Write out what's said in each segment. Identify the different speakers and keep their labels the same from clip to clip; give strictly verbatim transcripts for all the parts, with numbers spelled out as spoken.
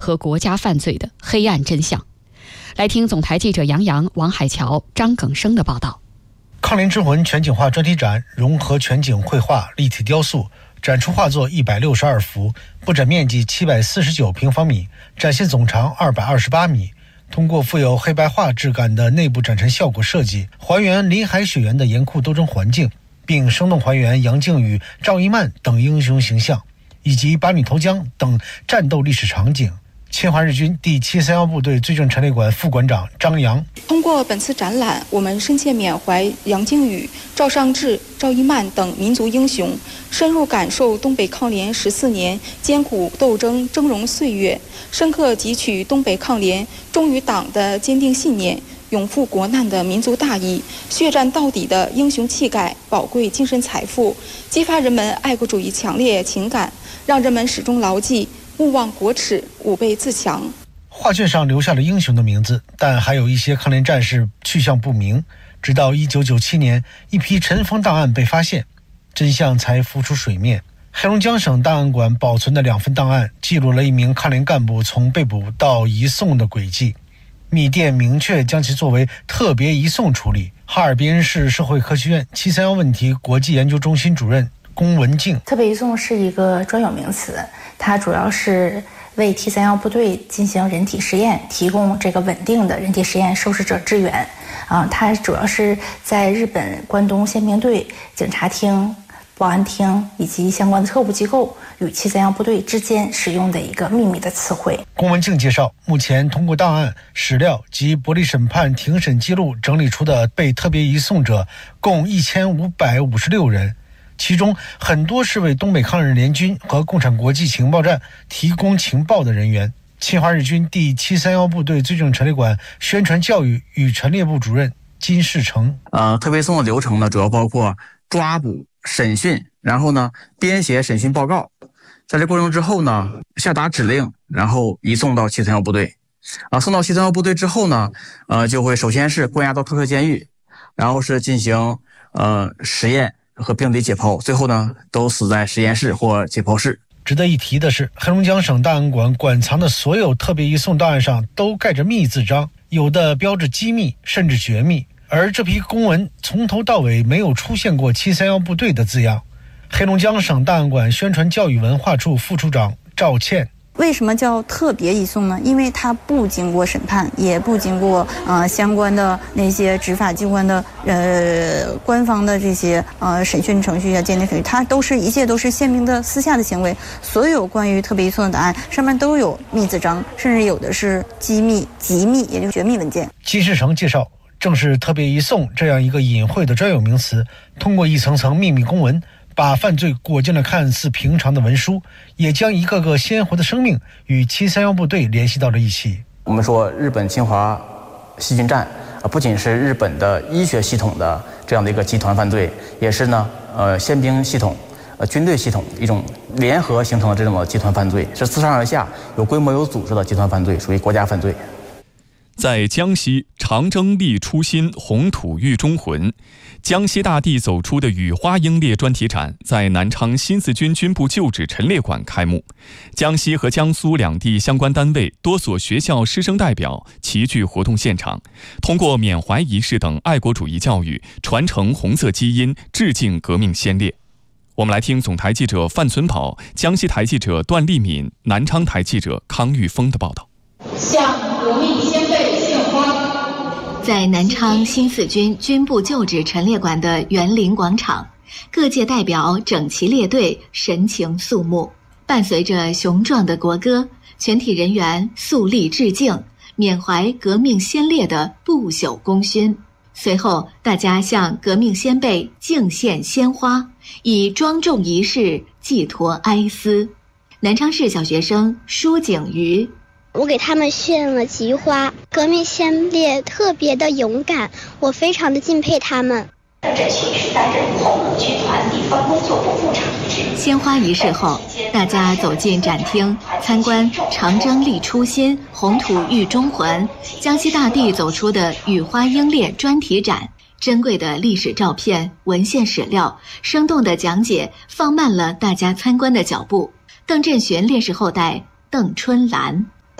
Speaker 1: 和国家犯罪的黑暗真相。来听总台记者杨洋、王海桥、张耿生的报道。
Speaker 2: 抗联之魂全景画专题展融合全景绘画、立体雕塑，展出画作一百六十二幅，布展面积七百四十九平方米，展现总长二百二十八米。通过富有黑白画质感的内部展陈效果设计，还原林海雪原的严酷斗争环境，并生动还原杨靖宇、赵一曼等英雄形象，以及八女投江等战斗历史场景。侵华日军第七三一部队罪证陈列馆副馆长张扬：
Speaker 3: 通过本次展览，我们深切缅怀杨靖宇、赵尚志、赵一曼等民族英雄，深入感受东北抗联十四年艰苦斗争峥嵘岁月，深刻汲取东北抗联忠于党的坚定信念、永赴国难的民族大义、血战到底的英雄气概、宝贵精神财富，激发人们爱国主义强烈情感，让人们始终牢记勿忘国耻，吾辈自强。
Speaker 2: 画卷上留下了英雄的名字，但还有一些抗联战士去向不明。直到一九九七年，一批尘封档案被发现，真相才浮出水面。黑龙江省档案馆保存的两份档案记录了一名抗联干部从被捕到移送的轨迹。密电明确将其作为特别移送处理。哈尔滨市社会科学院七三一问题国际研究中心主任龚文静：
Speaker 4: 特别移送是一个专有名词，它主要是为 T 三一部队进行人体实验提供这个稳定的人体实验受试者支援。啊，它主要是在日本关东宪兵队、警察厅、保安厅以及相关的特务机构与七三一部队之间使用的一个秘密的词汇。
Speaker 2: 龚文静介绍，目前通过档案、史料及伯利审判庭审记录整理出的被特别移送者共一千五百五十六人，其中很多是为东北抗日联军和共产国际情报站提供情报的人员。侵华日军第七三一部队罪证陈列馆宣传教育与陈列部主任金世成：
Speaker 5: 呃，特别移送的流程呢，主要包括抓捕、审讯，然后呢编写审讯报告，在这过程之后呢下达指令，然后移送到七三一部队。啊，送到七三一部队之后呢，呃，就会首先是关押到特设监狱，然后是进行呃实验和病理解剖，最后呢都死在实验室或解剖室。
Speaker 2: 值得一提的是，黑龙江省档案馆馆藏的所有特别移送档案上都盖着密字章，有的标志机密甚至绝密，而这批公文从头到尾没有出现过七三一部队的字样。黑龙江省档案馆宣传教育文化处副处长赵倩：
Speaker 6: 为什么叫特别移送呢？因为它不经过审判，也不经过呃相关的那些执法机关的呃官方的这些呃审讯程序啊、鉴定程序，它都是一切都是宪兵的私下的行为。所有关于特别移送的档案上面都有密字章，甚至有的是机密、机密，也就是绝密文件。
Speaker 2: 金世成介绍，正是特别移送这样一个隐晦的专有名词，通过一层层秘密公文，把犯罪裹进了看似平常的文书，也将一个个鲜活的生命与七三一部队联系到了一起。
Speaker 5: 我们说日本侵华细菌战啊，不仅是日本的医学系统的这样的一个集团犯罪，也是呢呃宪兵系统、呃军队系统一种联合形成的这种集团犯罪，是自上而下有规模有组织的集团犯罪，属于国家犯罪。
Speaker 7: 在江西，长征力初心，红土育中魂。江西大地走出的雨花英烈专题展在南昌新四军军部旧址陈列馆开幕。江西和江苏两地相关单位、多所学校师生代表齐聚活动现场，通过缅怀仪式等爱国主义教育，传承红色基因，致敬革命先烈。我们来听总台记者范存宝、江西台记者段丽敏、南昌台记者康玉峰的报道。
Speaker 8: 向革命先辈献花。
Speaker 9: 在南昌新四军军部旧址陈列馆的园林广场，各界代表整齐列队，神情肃穆。伴随着雄壮的国歌，全体人员肃立致敬，缅怀革命先烈的不朽功勋。随后，大家向革命先辈敬献鲜花，以庄重仪式寄托哀思。南昌市小学生舒景瑜：
Speaker 10: 我给他们献了菊花，革命先烈特别的勇敢，我非常的敬佩他们。
Speaker 8: 这群是担任红五军团地方工作部部长一职。
Speaker 9: 鲜花仪式后，大家走进展厅，参观长征力初心，红土育中魂，江西大地走出的雨花英烈专题展。珍贵的历史照片、文献史料，生动的讲解，放慢了大家参观的脚步。邓振寻烈士后代邓春兰：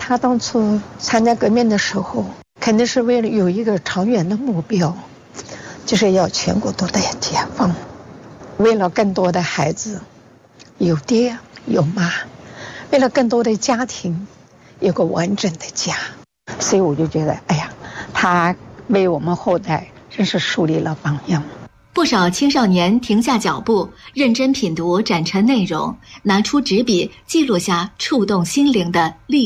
Speaker 11: 他当初参加革命的时候，肯定是为了有一个长远的目标，就是要全国都得解放，为了更多的孩子有爹有妈，为了更多的家庭有个完整的家。所以我就觉得，哎呀，他为我们后代真是树立了榜样。
Speaker 9: 不少青少年停下脚步，认真品读展陈内容，拿出纸笔记录下触动心灵的历